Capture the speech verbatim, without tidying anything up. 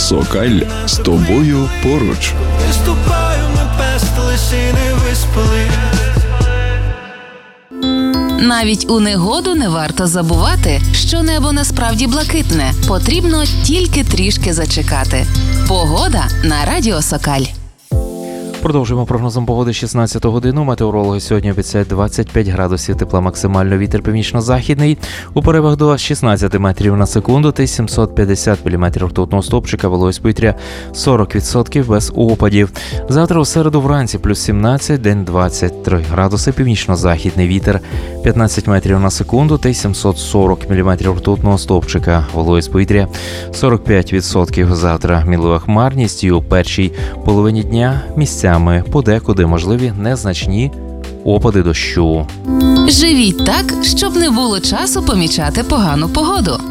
Сокаль з тобою поруч. Виступаю, ми пестились і не виспали. Навіть у негоду не варто забувати, що небо насправді блакитне. Потрібно тільки трішки зачекати. Погода на радіо Сокаль. Продовжуємо прогнозом погоди шістнадцяту годину. Метеорологи сьогодні обіцяють двадцять п'ять градусів тепла максимально, вітер північно-західний. У поривах до шістнадцяти метрів на секунду та сімсот п'ятдесят міліметрів ртутного стовпчика, вологість повітря сорок відсотків без опадів. Завтра у середу вранці плюс сімнадцять, день двадцять три градуси, північно-західний вітер п'ятнадцять метрів на секунду та сімсот сорок міліметрів ртутного стовпчика, вологість повітря сорок п'ять відсотків. Завтра мінлива хмарність і у першій половині дня місця подекуди можливі незначні опади дощу. Живіть так, щоб не було часу помічати погану погоду.